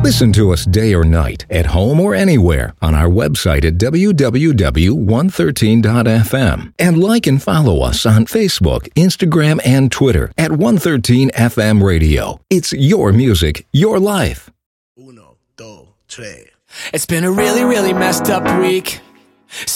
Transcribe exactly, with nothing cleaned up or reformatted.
Listen to us day or night, at home or anywhere, on our website at w w w dot one thirteen dot f m. And like and follow us on Facebook, Instagram, and Twitter at one thirteen F M Radio. It's your music, your life. Uno, dos, tres. It's been a really, really messed up week.